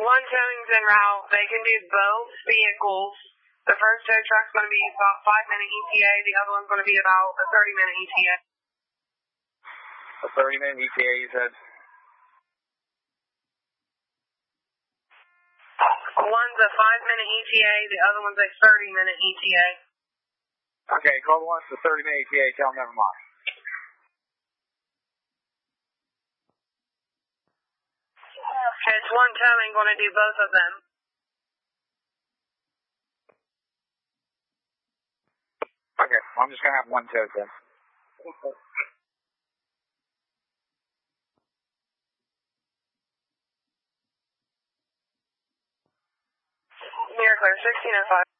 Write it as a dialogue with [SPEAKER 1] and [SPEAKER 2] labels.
[SPEAKER 1] One towing's en route. They can do both vehicles. The first tow truck's going to be about 5-minute ETA. The other one's going to be about a 30-minute ETA.
[SPEAKER 2] A 30-minute ETA, you said?
[SPEAKER 1] One's a 5-minute ETA. The other one's a 30-minute ETA.
[SPEAKER 2] Okay, call the one that's a 30-minute ETA. Tell them never mind.
[SPEAKER 1] It's one towing going to do both of them.
[SPEAKER 2] Okay, well, I'm just going to have one tow then.
[SPEAKER 1] You're clear, 1605.